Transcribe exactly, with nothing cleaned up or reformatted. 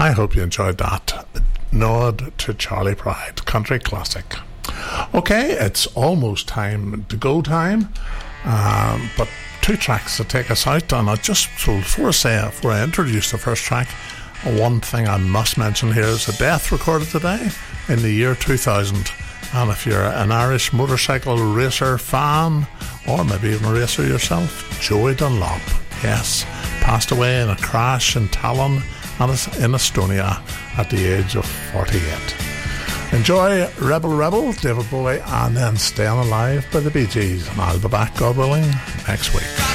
I hope you enjoyed that. Nod to Charlie Pride, country classic. Okay, it's almost time to go time, um, but two tracks to take us out, and I just, so before I say, before I introduce the first track, one thing I must mention here is a death recorded today in the year two thousand, and if you're an Irish motorcycle racer fan, or maybe even a racer yourself, Joey Dunlop, yes, passed away in a crash in Tallinn in Estonia at the age of forty-eight. Enjoy Rebel Rebel, David Bowie, and then Staying Alive by the Bee Gees, and I'll be back, God willing, next week.